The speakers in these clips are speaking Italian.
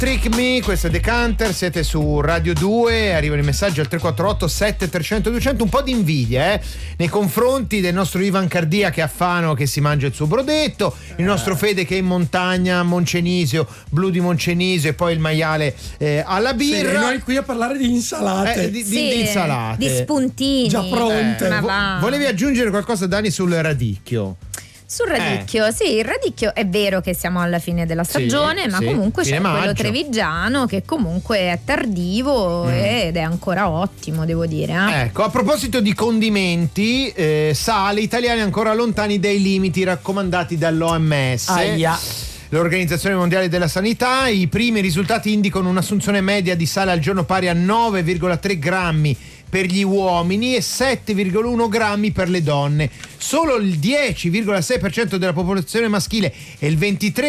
Trick Me, questo è Decanter, siete su Radio 2, arrivano i messaggi al 348 7300 200, un po' di invidia nei confronti del nostro Ivan Cardia che ha Fano, che si mangia il suo brodetto, il nostro Fede che è in montagna a Moncenisio, blu di Moncenisio, e poi il maiale alla birra. Sì, e noi qui a parlare di insalate, di insalate, di spuntini già pronte. Volevi aggiungere qualcosa, Dani, sul radicchio? Sul radicchio, sì, il radicchio è vero che siamo alla fine della stagione, ma comunque c'è quello trevigiano che comunque è tardivo ed è ancora ottimo, devo dire. Ecco, a proposito di condimenti, sale, italiani ancora lontani dai limiti raccomandati dall'OMS. L'Organizzazione Mondiale della Sanità. I primi risultati indicano un'assunzione media di sale al giorno pari a 9,3 grammi per gli uomini e 7,1 grammi per le donne. Solo il 10,6% della popolazione maschile e il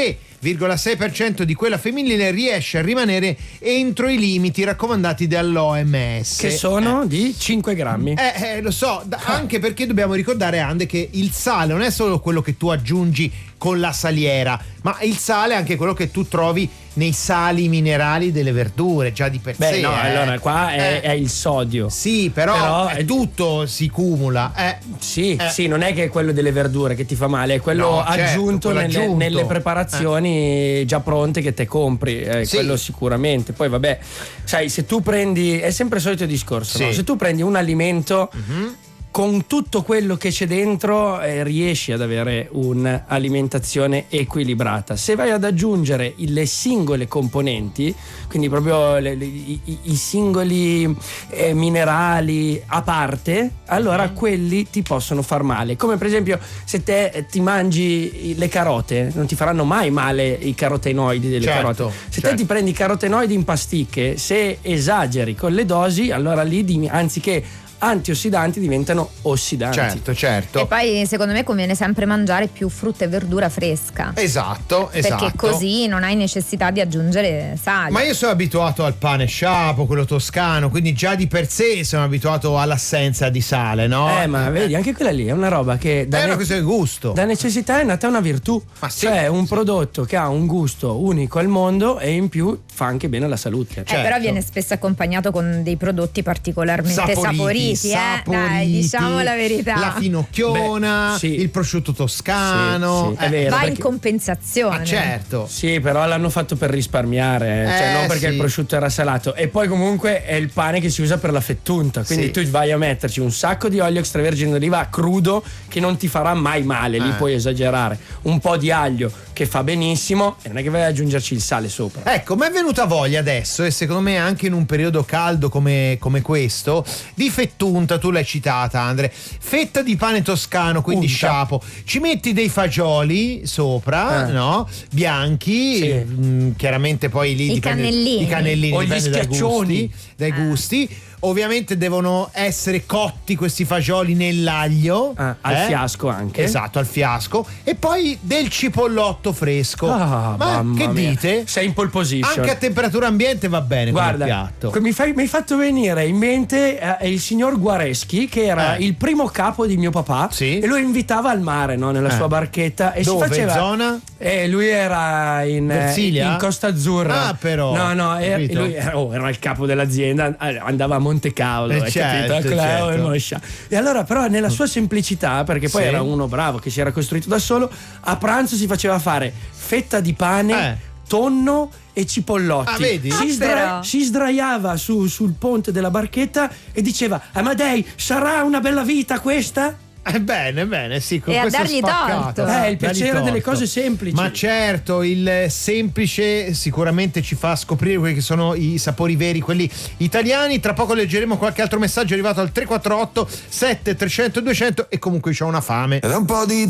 23,6% di quella femminile riesce a rimanere entro i limiti raccomandati dall'OMS. Che sono di 5 grammi. Lo so, anche perché dobbiamo ricordare, Ande, che il sale non è solo quello che tu aggiungi con la saliera, ma il sale è anche quello che tu trovi nei sali minerali delle verdure, già di per sé. No, allora qua è il sodio. Sì, però tutto si cumula. Sì, non è che è quello delle verdure che ti fa male, è quello aggiunto nelle preparazioni già pronte che te compri, quello sicuramente. Poi vabbè, sai, se tu prendi, è sempre il solito discorso, no? Se tu prendi un alimento con tutto quello che c'è dentro riesci ad avere un'alimentazione equilibrata. Se vai ad aggiungere le singole componenti, quindi proprio i singoli minerali a parte, allora quelli ti possono far male. Come per esempio se te ti mangi le carote, non ti faranno mai male i carotenoidi delle carote. Se te ti prendi i carotenoidi in pasticche, se esageri con le dosi, allora lì anziché antiossidanti diventano ossidanti. Certo. E poi secondo me conviene sempre mangiare più frutta e verdura fresca. Esatto. Perché così non hai necessità di aggiungere sale. Ma io sono abituato al pane sciapo, quello toscano, quindi già di per sé sono abituato all'assenza di sale, no? Ma vedi, anche quella lì è una roba che è una questione di gusto. Da necessità è nata una virtù. Cioè un prodotto che ha un gusto unico al mondo e in più fa anche bene alla salute. Però viene spesso accompagnato con dei prodotti particolarmente saporiti. Dai, diciamo la verità. La finocchiona, il prosciutto toscano, è vero, va in compensazione. Certo. Sì, però l'hanno fatto per risparmiare, cioè non perché il prosciutto era salato. E poi comunque è il pane che si usa per la fettunta, quindi tu vai a metterci un sacco di olio extravergine d'oliva crudo che non ti farà mai male, lì puoi esagerare, un po' di aglio che fa benissimo e non è che vai ad aggiungerci il sale sopra. Ecco, mi è venuta voglia adesso, e secondo me anche in un periodo caldo come questo, di fettunta. Tu l'hai citata, Andre, fetta di pane toscano, quindi sciapo, ci metti dei fagioli sopra, no? Bianchi, chiaramente poi lì i cannellini o gli schiaccioni dai gusti. Ovviamente devono essere cotti questi fagioli nell'aglio al fiasco anche. Esatto, al fiasco. E poi del cipollotto fresco. Ma che dite? Sei in pole position. Anche a temperatura ambiente va bene. Guarda, piatto. Mi hai fatto venire in mente il signor Guareschi, che era il primo capo di mio papà, e lo invitava al mare, no? Nella sua barchetta. E dove? Si faceva, zona? Lui era in Costa Azzurra. Però. No, lui era il capo dell'azienda, andava a Monte Cavolo, capito? E allora però nella sua semplicità, perché poi era uno bravo che si era costruito da solo, a pranzo si faceva fare fetta di pane, tonno e cipollotti. Vedi? Si sdraiava sul ponte della barchetta e diceva: Amadei, sarà una bella vita questa? Bene, sì, con e a questo dargli spaccato. torto. Il piacere delle cose semplici. Ma certo, il semplice sicuramente ci fa scoprire quelli che sono i sapori veri, quelli italiani. Tra poco leggeremo qualche altro messaggio arrivato al 348 7300 200 e comunque c'ho una fame. Ed un po' di